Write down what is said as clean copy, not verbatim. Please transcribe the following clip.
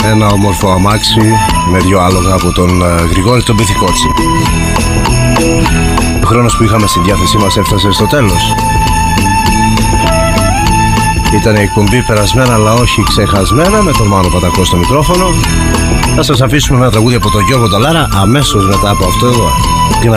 ένα όμορφο αμάξι με δυο άλογα από τον Γρηγόρη τον Πυθικότσι. Ο χρόνος που είχαμε στη διάθεσή μας έφτασε στο τέλος. Ήταν η εκπομπή περασμένα αλλά όχι ξεχασμένα, με τον Μάνο Πατακό στο μικρόφωνο. Θα σας αφήσουμε ένα τραγούδι από τον Γιώργο Νταλάρα αμέσως μετά από αυτό εδώ.